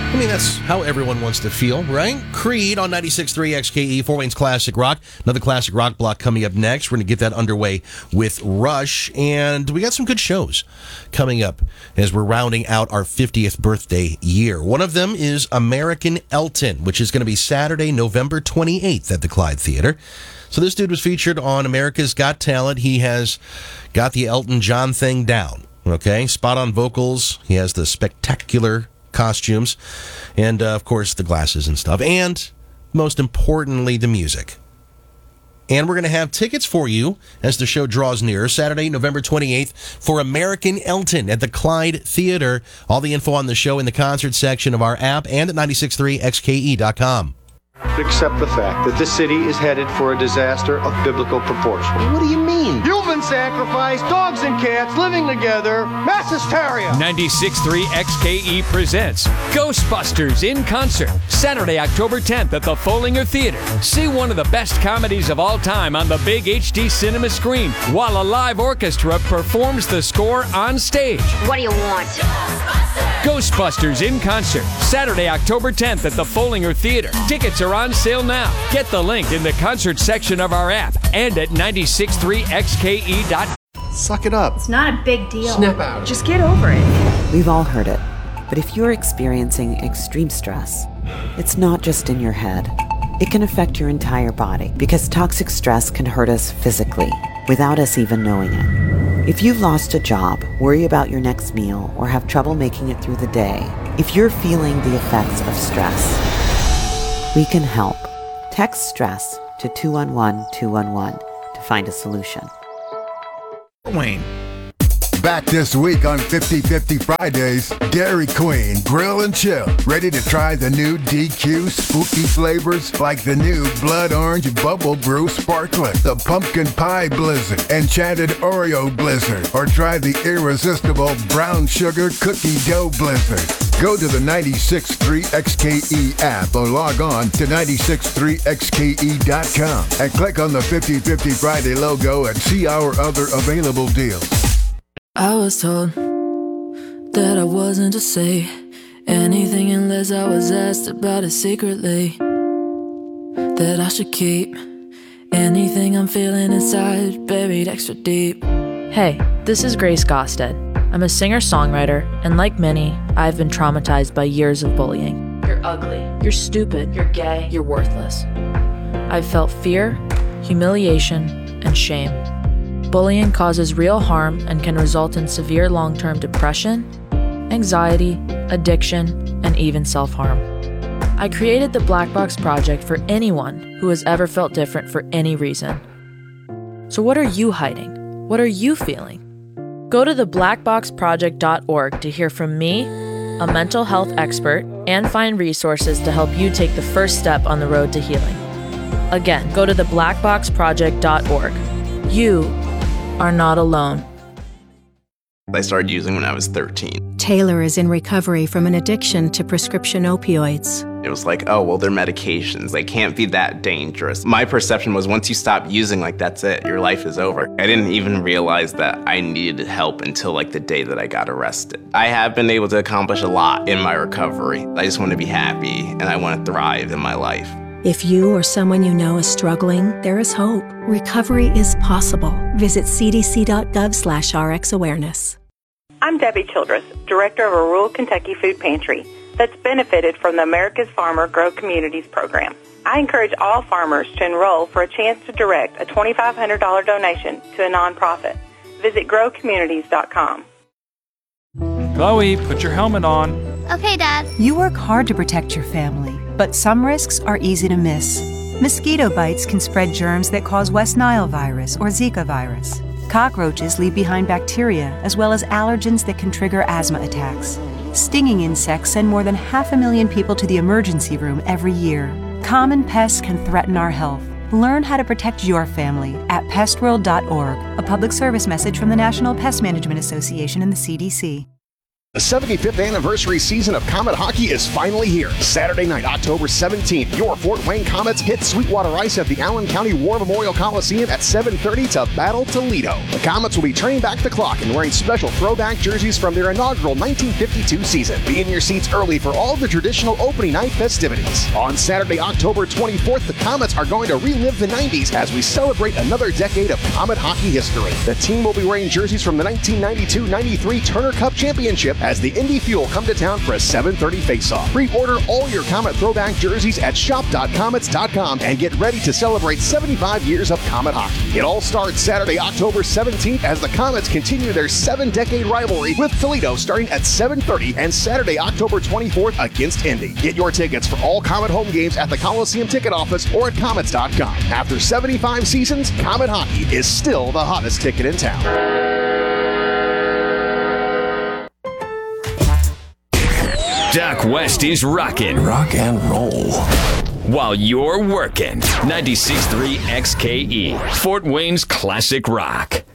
I mean, that's how everyone wants to feel, right? Creed on 96.3 XKE, Fort Wayne's Classic Rock. Another Classic Rock block coming up next. We're going to get that underway with Rush. And we got some good shows coming up as we're rounding out our 50th birthday year. One of them is American Elton, which is going to be Saturday, November 28th at the Clyde Theater. So this dude was featured on America's Got Talent. He has got the Elton John thing down, okay? Spot on vocals. He has the spectacular costumes and, of course, the glasses and stuff. And, most importantly, the music. And we're going to have tickets for you as the show draws nearer. Saturday, November 28th for American Elton at the Clyde Theater. All the info on the show in the concert section of our app and at 963xke.com. Accept the fact that this city is headed for a disaster of biblical proportion. What do you mean? Human sacrifice, dogs and cats living together, mass hysteria. 96.3 XKE presents Ghostbusters in concert, Saturday, October 10th at the Follinger Theater. See one of the best comedies of all time on the big HD cinema screen, while a live orchestra performs the score on stage. What do you want? Ghostbusters in concert, Saturday, October 10th at the Follinger Theater. Tickets are on sale now. Get the link in the concert section of our app and at 963xke.com. Suck it up. It's not a big deal. Snap out. Just get over it. We've all heard it. But if you're experiencing extreme stress, it's not just in your head. It can affect your entire body because toxic stress can hurt us physically without us even knowing it. If you've lost a job, worry about your next meal, or have trouble making it through the day, if you're feeling the effects of stress, we can help. Text STRESS to 211-211 to find a solution. Wayne. Back this week on 50/50 Fridays, Dairy Queen Grill and Chill. Ready to try the new DQ spooky flavors like the new Blood Orange Bubble Brew Sparklet, the Pumpkin Pie Blizzard, Enchanted Oreo Blizzard, or try the irresistible Brown Sugar Cookie Dough Blizzard. Go to the 96.3 XKE app or log on to 963xke.com and click on the 50/50 Friday logo and see our other available deals. I was told that I wasn't to say anything unless I was asked about it secretly. That I should keep anything I'm feeling inside buried extra deep. Hey, this is Grace Gosted. I'm a singer-songwriter, and like many, I've been traumatized by years of bullying. You're ugly. You're stupid. You're gay. You're worthless. I've felt fear, humiliation, and shame. Bullying causes real harm and can result in severe long-term depression, anxiety, addiction, and even self-harm. I created the Black Box Project for anyone who has ever felt different for any reason. So what are you hiding? What are you feeling? Go to theblackboxproject.org to hear from me, a mental health expert, and find resources to help you take the first step on the road to healing. Again, go to theblackboxproject.org. You are not alone. I started using when I was 13. Taylor is in recovery from an addiction to prescription opioids. It was like, oh, well, they're medications. They can't be that dangerous. My perception was once you stop using, like, that's it. Your life is over. I didn't even realize that I needed help until, like, the day that I got arrested. I have been able to accomplish a lot in my recovery. I just want to be happy, and I want to thrive in my life. If you or someone you know is struggling, there is hope. Recovery is possible. Visit cdc.gov/RxAwareness. I'm Debbie Childress, director of a rural Kentucky food pantry that's benefited from the America's Farmer Grow Communities program. I encourage all farmers to enroll for a chance to direct a $2,500 donation to a nonprofit. Visit growcommunities.com. Chloe, put your helmet on. Okay, Dad. You work hard to protect your family, but some risks are easy to miss. Mosquito bites can spread germs that cause West Nile virus or Zika virus. Cockroaches leave behind bacteria as well as allergens that can trigger asthma attacks. Stinging insects send more than 500,000 people to the emergency room every year. Common pests can threaten our health. Learn how to protect your family at pestworld.org, a public service message from the National Pest Management Association and the CDC. The 75th anniversary season of Comet Hockey is finally here. Saturday night, October 17th, your Fort Wayne Comets hit Sweetwater Ice at the Allen County War Memorial Coliseum at 7:30 to battle Toledo. The Comets will be turning back the clock and wearing special throwback jerseys from their inaugural 1952 season. Be in your seats early for all the traditional opening night festivities. On Saturday, October 24th, the Comets are going to relive the 90s as we celebrate another decade of Comet hockey history. The team will be wearing jerseys from the 1992-93 Turner Cup Championship as the Indy Fuel come to town for a 7:30 face-off. Pre-order all your Comet throwback jerseys at shop.comets.com and get ready to celebrate 75 years of Comet hockey. It all starts Saturday, October 17th as the Comets continue their 7-decade rivalry with Toledo starting at 7:30 and Saturday, October 24th against Indy. Get your tickets for all Comet home games at the Coliseum ticket office or at comets.com. After 75 seasons, Comet hockey is still the hottest ticket in town. Doc West is rocking. Rock and roll. While you're working. 96.3 XKE. Fort Wayne's Classic Rock.